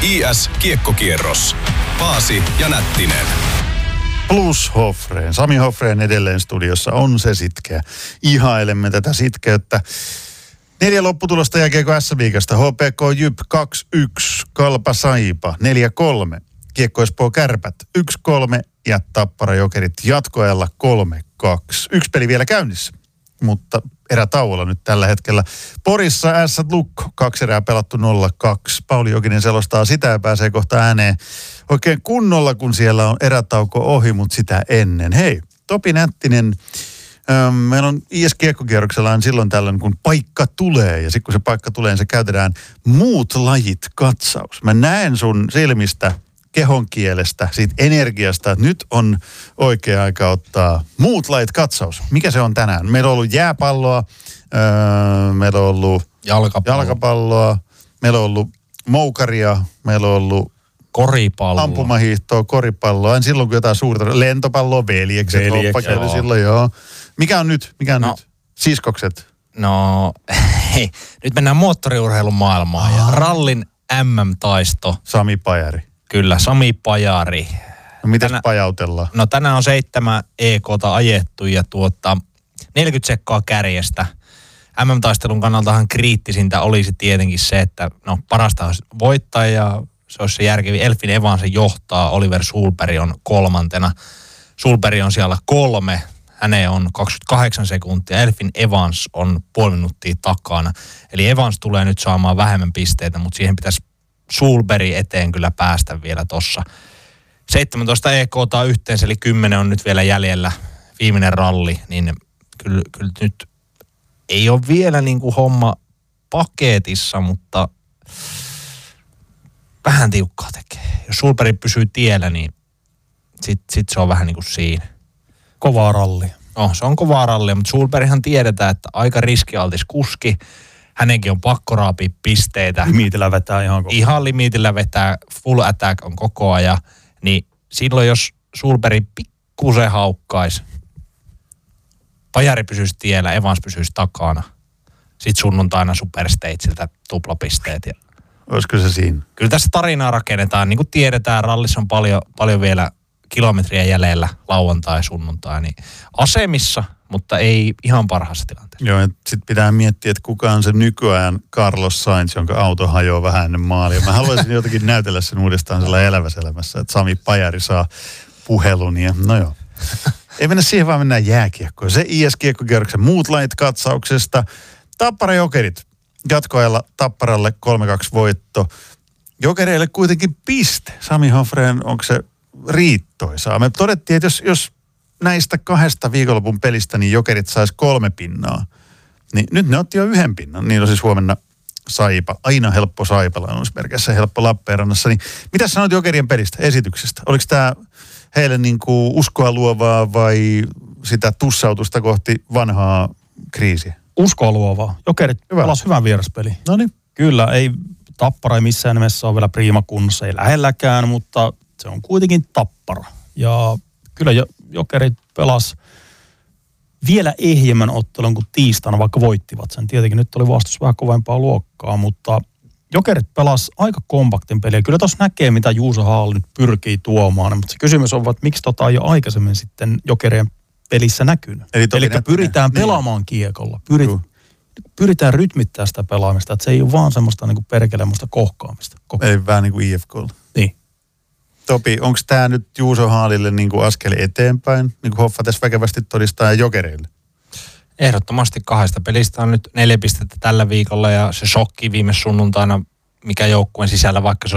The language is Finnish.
IS Kiekkokierros. Paasi ja Nättinen. Plus Hoffreen. Sami Hoffreen edelleen studiossa on se sitkeä. Ihailemme tätä sitkeyttä. 4 lopputulosta jääkiekko S-liigasta. HPK Jyp 2-1, Kalpa Saipa 4-3, Kiekko Espoo Kärpät 1-3 ja Tappara Jokerit jatkoajalla 3-2. Yksi peli vielä käynnissä, mutta erätauolla nyt tällä hetkellä. Porissa Ässät Lukko, 2 erää pelattu 0-2. Pauli Jokinen selostaa sitä ja pääsee kohta ääneen oikein kunnolla, kun siellä on erätauko ohi, mutta sitä ennen. Hei, Topi Nättinen, meillä on IS-kiekkokierroksella silloin tällöin, kun paikka tulee. Ja sitten kun se paikka tulee, niin se käytetään muut lajit katsaus. Mä näen sun silmistä, kehon kielestä, siitä energiasta, että nyt on oikea aika ottaa muut lajit katsaus. Mikä se on tänään? Meillä on ollut jääpalloa, meillä on ollut jalkapalloa, meillä on ollut moukaria, meillä on ollut koripalloa, ampumahiihtoa, koripalloa. En silloin kun jotain suurta, lentopalloa, veljekset, loppakäyty silloin, joo. Mikä on nyt? Nyt? Siskokset? No, hei, nyt mennään moottoriurheilun maailmaan ja rallin MM-taisto. Sami Pajari. Kyllä, Sami Pajari. No mitäs pajautellaan? No tänään on 7 EK:ta ajettu ja 40 sekkaa kärjestä. MM-taistelun kannaltahan kriittisintä olisi tietenkin se, että parasta olisi voittaa ja se olisi se järkevi. Elfin Evansen johtaa, Oliver Sulberg on 3. Sulberg on siellä 3. Häneen on 28 sekuntia. Elfin Evans on puoli minuuttia takana. Eli Evans tulee nyt saamaan vähemmän pisteitä, mutta siihen pitäisi Sulberg eteen kyllä päästä vielä tossa. 17 EK:ta yhteensä, eli 10 on nyt vielä jäljellä. Viimeinen ralli, niin kyllä nyt ei ole vielä niin kuin homma paketissa, mutta vähän tiukkaa tekee. Jos Sulberg pysyy tiellä, niin sit se on vähän niin kuin siinä. Kovaa rallia. No, se on kovaa rallia, mutta Sulberghan tiedetään, että aika riskialtis kuski. Hänenkin on pakko raapia pisteitä. Limitillä vetää ihan koko ajan. Ihan limitillä vetää, full attack on koko ajan. Niin silloin, jos Sulberg pikkusen haukkaisi, Pajari pysyisi tiellä, Evans pysyisi takana. Sitten sunnuntaina Superstageiltä tuplapisteet. Olisiko se siinä? Kyllä tässä tarinaa rakennetaan. Niin kuin tiedetään, rallissa on paljon vielä kilometriä jäljellä lauantai, sunnuntai. Niin asemissa, mutta ei ihan parhaassa tilanteessa. Joo, sitten pitää miettiä, että kuka on se nykyajan Carlos Sainz, jonka auto hajoaa vähän ennen maalia. Mä haluaisin jotenkin näytellä sen uudestaan sellainen elävässä elämässä, että Sami Pajari saa puhelun ja no joo. Ei mennä siihen, vaan mennään jääkiekkoon. Se IS-kiekkokierroksen muut lajit katsauksesta. Tappara Jokerit. Jatkoajalla Tapparalle 3-2 voitto. Jokereille kuitenkin piste. Sami Hoffreen, onko se riittoisaa? Me todettiin, että jos näistä 2 viikonlopun pelistä niin Jokerit saisi 3 pinnaa, niin nyt ne otti jo 1 pinnan. Niin on siis huomenna Saipa. Aina helppo Saipalla, annusmerkissä helppo Lappeenrannassa. Niin mitä sanot Jokerien pelistä, esityksestä? Oliko tämä heille niin kuin uskoa luovaa vai sitä tussautusta kohti vanhaa kriisiä? Uskoa luovaa. Jokerit pelasi hyvän vieraspeli. No niin. Kyllä, ei Tappara ei missään nimessä ole vielä priimakunnossa, ei lähelläkään, mutta se on kuitenkin Tappara. Ja kyllä Jokerit pelasi vielä ehjemmän ottelun kuin tiistaina, vaikka voittivat sen. Tietenkin nyt oli vastus vähän kovempaa luokkaa, mutta Jokerit pelasi aika kompaktin peliä. Kyllä tuossa näkee, mitä Juuso Haal nyt pyrkii tuomaan, mutta se kysymys on, että miksi ei jo aikaisemmin sitten Jokerien pelissä näkynyt. Eli pyritään pelaamaan kiekolla. Pyritään rytmittämään sitä pelaamista, että se ei ole vaan semmoista niin kuin perkelemusta kohkaamista. Eli vähän niin kuin IFK:lla. Niin. Topi, onko tämä nyt Juuso Haalille niin kuin askel eteenpäin, niin kuin Hoffa tässä väkevästi todistaa, ja Jokereille? Ehdottomasti 2 pelistä on nyt 4 pistettä tällä viikolla ja se shokki viime sunnuntaina, mikä joukkueen sisällä, vaikka se